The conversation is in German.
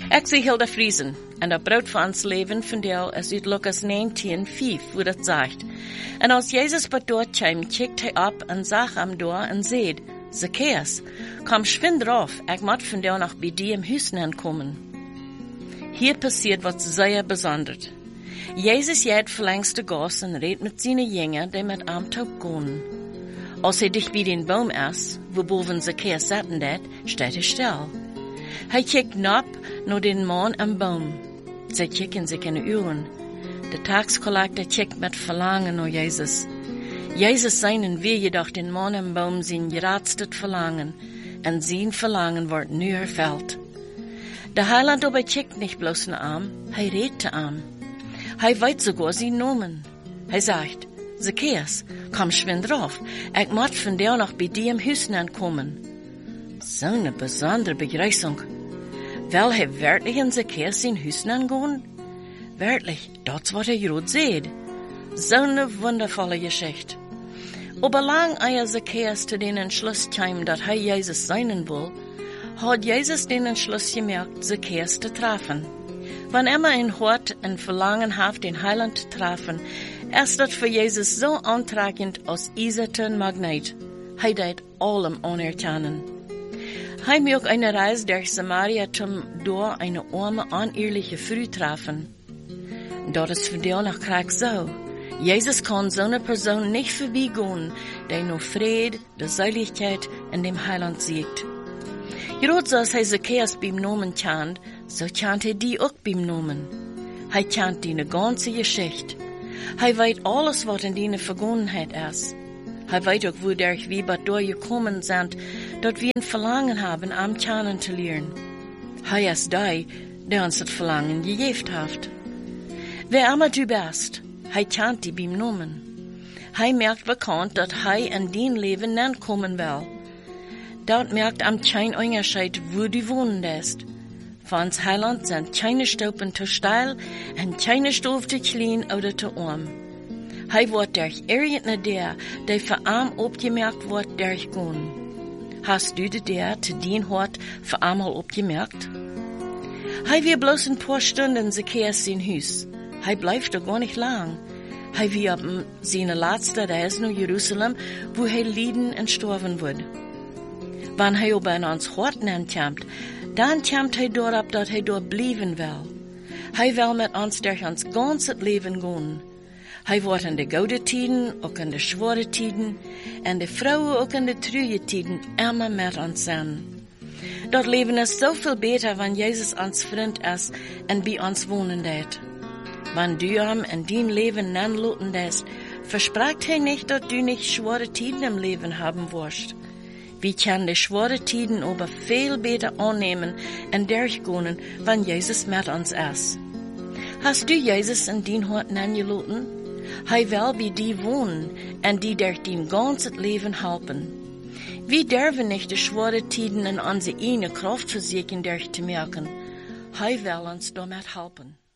Ik zie Hilda Friesen, en dat brood van ons leven vandeel is uit Lucas 19:5, wo dat zegt. En als Jezus bij dort kwam, kijkt hij op en zag hem door en zei, Zacchaeus, kom schwind drauf, ik moet vandeel nog bij die im huis aankomen. Hier passiert wat zeer besonders. Jezus geht verlangst de gas en redt met zijn jünger, die met hem taub gaan. Als hij dicht bij den boom is, wo boven Zacchaeus zaten dat, steht hij stil. Hij kijkt nap naar den man am boom. Zij kijken zich in de uren. De taxcollector kijkt met verlangen naar Jezus. Jezus seinen will jedoch den man am boom zijn geradstet verlangen, en zijn verlangen wordt nu erfüllt. De Heiland aber kijkt nicht bloß naar hem, hij redt te hem. Hij weet sogar zijn Namen. Hij zegt, Zacchaeus, komm schwind drauf, ik moet vandaag nog bij die im huis aankomen. Zo'n besondere begrüßung. Will hij werkelijk in Zacchaeus zijn huis gaan? Werkelijk, dat wat hij groot zegt. Zo'n wondervolle Geschichte. Aber lang eer Zacchaeus te den Entschluss kwam dat hij Jezus zijn wil, hat Jezus den Entschluss gemerkt, Zacchaeus te treffen. Wann immer ein Hort en Verlangen hat, den Heiland te treffen, ist das für Jesus so antragend als eisernen Magnet. Hij deed allem anerkennen. Hij mögt eine Reise durch Samaria zum door eine arme, unehrliche Frau treffen. Dat is verdeel nach Krieg so. Jesus kann so eine Person nicht vorbeigehen, die nur Friede, die Seligkeit in dem Heiland sieht. Gerade so als hij Zacchaeus beim Namen kennt, so kennt hij die auch beim Namen. Hij kennt die ganze Geschichte. Hij weet alles, wat in die Vergangenheit ist. Hij weet auch, wodurch wir bei gekommen sind, dat wir ein Verlangen haben, am kennen zu lernen. Hij ist der uns das Verlangen gegeben hat. Wer immer du bist, hij kennt die beim Namen. Hij merkt bekannt, dat hij in dein Leben nicht kommen will. Dat merkt am kein Unterschied, wo du wohnen lässt. Vans Heiland sind keine Stufen zu steil und keine Stufen zu klein oder zu arm. Hij wordt durch irgendeine der für arm opgemerkt wordt durchgehen. Hast du der zu dien Hort für einmal opgemerkt? Hij wir bloß ein paar Stunden Zacchaeus sein Haus. Hij bleibt da gar nicht lang. Hij wir ab seine letzte Reise nach Jerusalem, wo hij lieden und sterben wird. Wann hij aber in ons Hort ankommt, dann kommt hij dorab, dat hij dort bleiben will. Hij will mit ons durch ons ganzes Leben gehen. Hij wordt in de gouden tijden, ook in de schwere tijden, en de vrouwen ook in de treue tijden, immer met ons zijn. Dat Leben ist so viel beter, wenn Jesus ons Freund ist en bij ons wohnen deed. Wenn du ihm in dein Leben nanloten lässt, verspricht hij nicht, dass du nicht schwere Tiden im Leben haben wirst. Wir können die schwere Tiden aber viel besser annehmen und durchgehen, wenn Jesus mit uns ist. Hast du Jesus in dein Hort nangeloten? Hij will bei dir wohnen und dir durch dein ganzes Leben helfen. Wir dürfen nicht die schwere Tiden in unsere eigene Kraft versuchen durchzumerken. Hij will uns damit helfen.